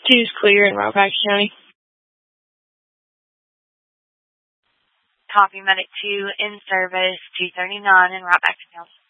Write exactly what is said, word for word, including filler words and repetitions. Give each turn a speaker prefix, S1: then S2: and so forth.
S1: Two's clear in route back to county.
S2: Copy, Medic two in service, two thirty-nine and route back to county.